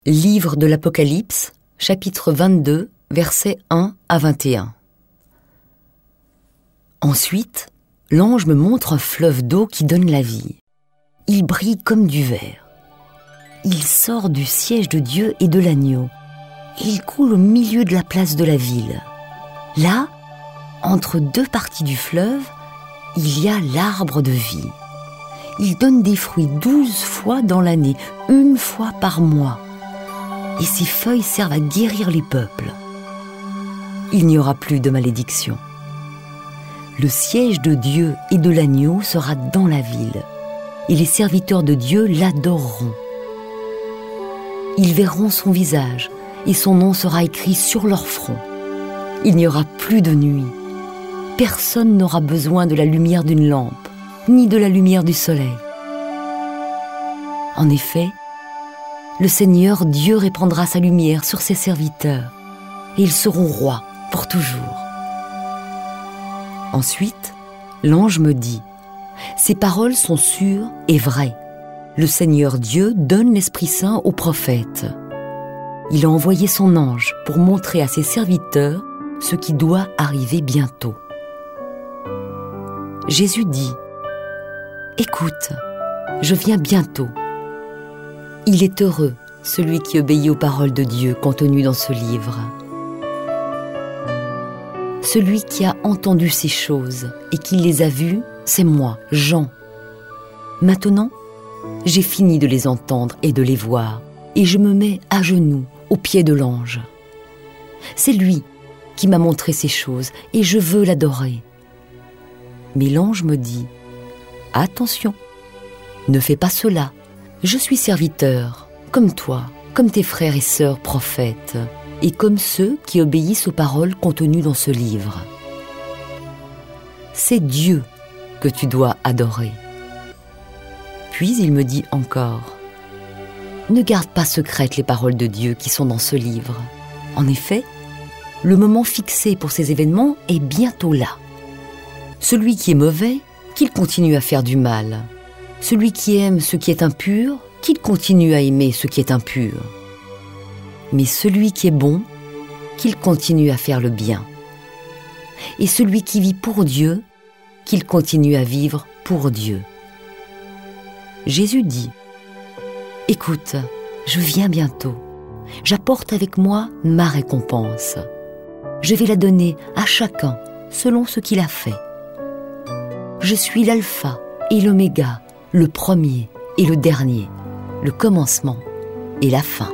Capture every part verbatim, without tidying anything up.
Livre de l'Apocalypse, chapitre vingt-deux, versets un à vingt et un. Ensuite, l'ange me montre un fleuve d'eau qui donne la vie. Il brille comme du verre. Il sort du siège de Dieu et de l'agneau, et il coule au milieu de la place de la ville. Là, entre deux parties du fleuve, il y a l'arbre de vie. Il donne des fruits douze fois dans l'année, une fois par mois. Et ses feuilles servent à guérir les peuples. Il n'y aura plus de malédiction. Le siège de Dieu et de l'agneau sera dans la ville, et les serviteurs de Dieu l'adoreront. Ils verront son visage, et son nom sera écrit sur leur front. Il n'y aura plus de nuit. Personne n'aura besoin de la lumière d'une lampe, ni de la lumière du soleil. En effet, le Seigneur Dieu répandra sa lumière sur ses serviteurs, et ils seront rois pour toujours. Ensuite, l'ange me dit, « Ces paroles sont sûres et vraies. Le Seigneur Dieu donne l'Esprit Saint aux prophètes. Il a envoyé son ange pour montrer à ses serviteurs ce qui doit arriver bientôt. » Jésus dit, « Écoute, je viens bientôt. Il est heureux, celui qui obéit aux paroles de Dieu contenues dans ce livre. Celui qui a entendu ces choses et qui les a vues, c'est moi, Jean. Maintenant, j'ai fini de les entendre et de les voir, et je me mets à genoux aux pieds de l'ange. C'est lui qui m'a montré ces choses, et je veux l'adorer. Mais l'ange me dit, « Attention, ne fais pas cela. Je suis serviteur, comme toi, comme tes frères et sœurs prophètes, et comme ceux qui obéissent aux paroles contenues dans ce livre. C'est Dieu que tu dois adorer. » Puis il me dit encore, « Ne garde pas secrètes les paroles de Dieu qui sont dans ce livre. En effet, le moment fixé pour ces événements est bientôt là. Celui qui est mauvais, qu'il continue à faire du mal. Celui qui aime ce qui est impur, qu'il continue à aimer ce qui est impur. Mais celui qui est bon, qu'il continue à faire le bien. Et celui qui vit pour Dieu, qu'il continue à vivre pour Dieu. » Jésus dit, « Écoute, je viens bientôt. J'apporte avec moi ma récompense. Je vais la donner à chacun selon ce qu'il a fait. Je suis l'alpha et l'oméga, le premier et le dernier, le commencement et la fin.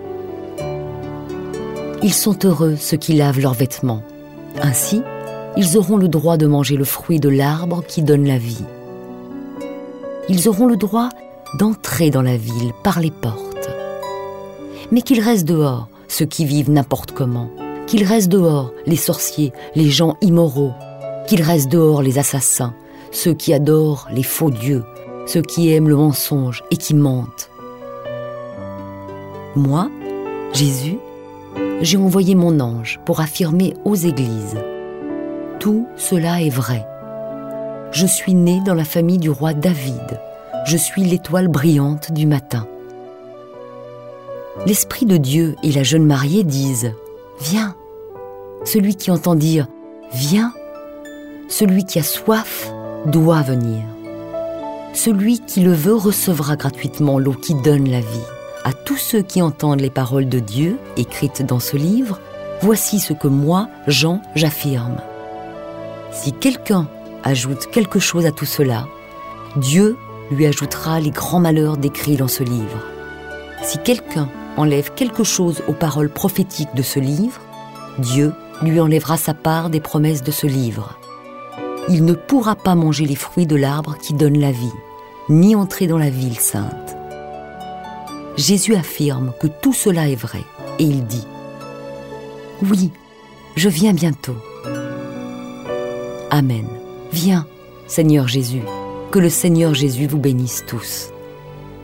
Ils sont heureux ceux qui lavent leurs vêtements. Ainsi, ils auront le droit de manger le fruit de l'arbre qui donne la vie. Ils auront le droit d'entrer dans la ville par les portes. Mais qu'ils restent dehors ceux qui vivent n'importe comment, qu'ils restent dehors les sorciers, les gens immoraux, qu'ils restent dehors les assassins, ceux qui adorent les faux dieux, ceux qui aiment le mensonge et qui mentent. Moi, Jésus, j'ai envoyé mon ange pour affirmer aux églises. Tout cela est vrai. Je suis né dans la famille du roi David. Je suis l'étoile brillante du matin. L'Esprit de Dieu et la jeune mariée disent « Viens ». Celui qui entend dire « Viens », celui qui a soif doit venir. Celui qui le veut recevra gratuitement l'eau qui donne la vie. À tous ceux qui entendent les paroles de Dieu écrites dans ce livre, voici ce que moi, Jean, j'affirme. Si quelqu'un ajoute quelque chose à tout cela, Dieu lui ajoutera les grands malheurs décrits dans ce livre. Si quelqu'un enlève quelque chose aux paroles prophétiques de ce livre, Dieu lui enlèvera sa part des promesses de ce livre. Il ne pourra pas manger les fruits de l'arbre qui donne la vie, ni entrer dans la ville sainte. Jésus affirme que tout cela est vrai, et il dit « Oui, je viens bientôt. » Amen. Viens, Seigneur Jésus, que le Seigneur Jésus vous bénisse tous.